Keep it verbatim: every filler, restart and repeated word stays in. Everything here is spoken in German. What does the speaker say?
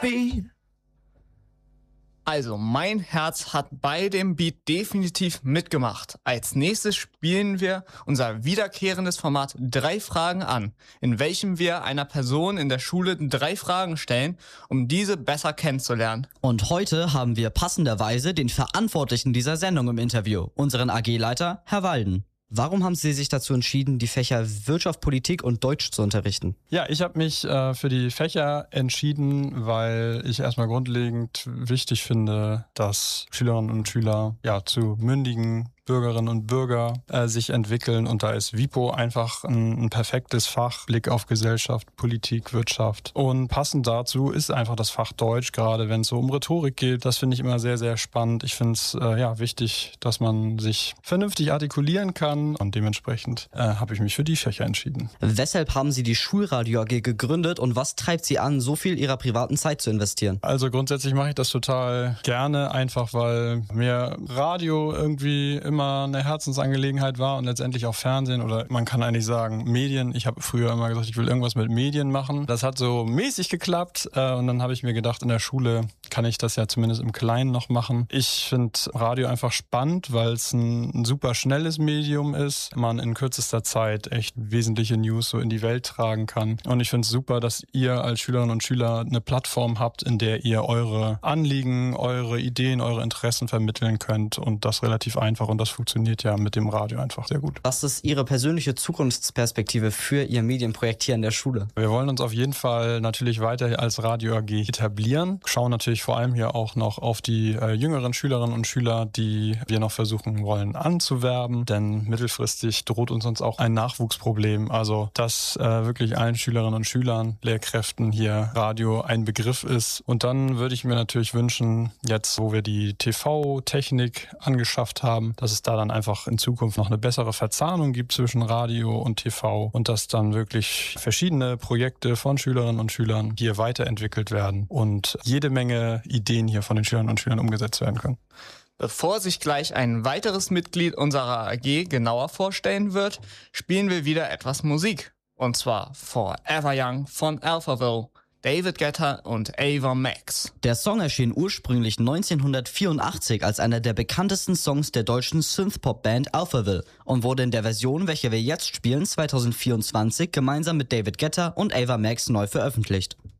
Beat. Also, mein Herz hat bei dem Beat definitiv mitgemacht. Als nächstes spielen wir unser wiederkehrendes Format Drei Fragen an, in welchem wir einer Person in der Schule drei Fragen stellen, um diese besser kennenzulernen. Und heute haben wir passenderweise den Verantwortlichen dieser Sendung im Interview, unseren A G-Leiter, Herr Walden. Warum haben Sie sich dazu entschieden, die Fächer Wirtschaft, Politik und Deutsch zu unterrichten? Ja, ich habe mich äh, für die Fächer entschieden, weil ich erstmal grundlegend wichtig finde, dass Schülerinnen und Schüler ja zu mündigen Bürgerinnen und Bürger äh, sich entwickeln, und da ist WIPO einfach ein, ein perfektes Fach, Blick auf Gesellschaft, Politik, Wirtschaft, und passend dazu ist einfach das Fach Deutsch, gerade wenn es so um Rhetorik geht. Das finde ich immer sehr, sehr spannend. Ich finde es äh, ja wichtig, dass man sich vernünftig artikulieren kann, und dementsprechend äh, habe ich mich für die Fächer entschieden. Weshalb haben Sie die Schulradio A G gegründet und was treibt Sie an, so viel Ihrer privaten Zeit zu investieren? Also grundsätzlich mache ich das total gerne, einfach weil mir Radio irgendwie immer eine Herzensangelegenheit war und letztendlich auch Fernsehen, oder man kann eigentlich sagen Medien. Ich habe früher immer gesagt, ich will irgendwas mit Medien machen. Das hat so mäßig geklappt äh, und dann habe ich mir gedacht, in der Schule kann ich das ja zumindest im Kleinen noch machen. Ich finde Radio einfach spannend, weil es ein, ein super schnelles Medium ist, man in kürzester Zeit echt wesentliche News so in die Welt tragen kann. Und ich finde es super, dass ihr als Schülerinnen und Schüler eine Plattform habt, in der ihr eure Anliegen, eure Ideen, eure Interessen vermitteln könnt, und das relativ einfach, und das funktioniert ja mit dem Radio einfach sehr gut. Was ist Ihre persönliche Zukunftsperspektive für Ihr Medienprojekt hier an der Schule? Wir wollen uns auf jeden Fall natürlich weiter als Radio A G etablieren. Schauen natürlich vor allem hier auch noch auf die äh, jüngeren Schülerinnen und Schüler, die wir noch versuchen wollen anzuwerben. Denn mittelfristig droht uns sonst auch ein Nachwuchsproblem. Also, dass äh, wirklich allen Schülerinnen und Schülern, Lehrkräften hier Radio ein Begriff ist. Und dann würde ich mir natürlich wünschen, jetzt wo wir die T V-Technik angeschafft haben, dass es da dann einfach in Zukunft noch eine bessere Verzahnung gibt zwischen Radio und T V, und dass dann wirklich verschiedene Projekte von Schülerinnen und Schülern hier weiterentwickelt werden und jede Menge Ideen hier von den Schülerinnen und Schülern umgesetzt werden können. Bevor sich gleich ein weiteres Mitglied unserer A G genauer vorstellen wird, spielen wir wieder etwas Musik. Und zwar Forever Young von Alphaville, David Guetta und Ava Max. Der Song erschien ursprünglich neunzehnhundertvierundachtzig als einer der bekanntesten Songs der deutschen Synthpop-Band Alphaville und wurde in der Version, welche wir jetzt spielen, zweitausendvierundzwanzig gemeinsam mit David Guetta und Ava Max neu veröffentlicht.